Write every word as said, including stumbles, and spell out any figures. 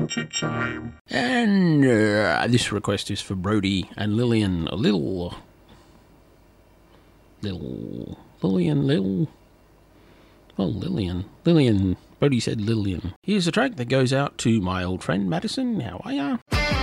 Wanted time. And uh, this request is for Brody and Lillian. A little, little, Lillian, little, well, Lillian, Lillian, Brody said Lillian. Here's a track that goes out to my old friend Madison. How are ya?